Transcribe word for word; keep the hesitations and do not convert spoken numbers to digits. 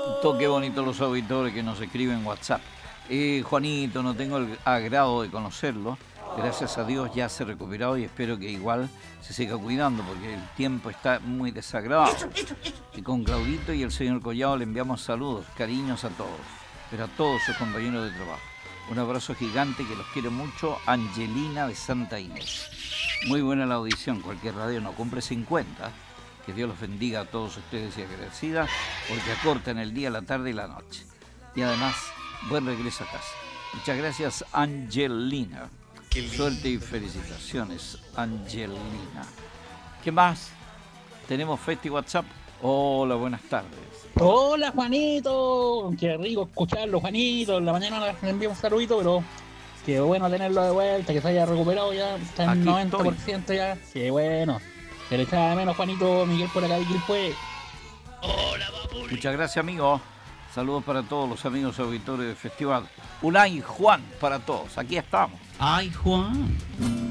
Todo qué bonito los auditores que nos escriben en WhatsApp. Eh, Juanito, no tengo el agrado de conocerlo. Gracias a Dios ya se ha recuperado y espero que igual se siga cuidando porque el tiempo está muy desagradable. Y con Claudito y el señor Collado le enviamos saludos, cariños a todos, pero a todos sus compañeros de trabajo. Un abrazo gigante que los quiere mucho, Angelina de Santa Inés. Muy buena la audición, cualquier radio no cumple cincuenta. Que Dios los bendiga a todos ustedes y agradecida porque acortan el día, la tarde y la noche. Y además, buen regreso a casa. Muchas gracias, Angelina. Suerte y felicitaciones, Angelina. ¿Qué más? ¿Tenemos Festi WhatsApp? Hola, buenas tardes. Hola, Juanito. Qué rico escucharlo, Juanito. En la mañana le enviamos un saludito, pero qué bueno tenerlo de vuelta, que se haya recuperado ya. Está en Aquí noventa por ciento estoy. ya. Qué bueno. Se le echaba de menos, Juanito. Miguel por acá de Quilpué. Hola, papu. Muchas gracias, amigo. Saludos para todos los amigos auditores del festival. Unai Juan para todos. Aquí estamos. Ay, Juan.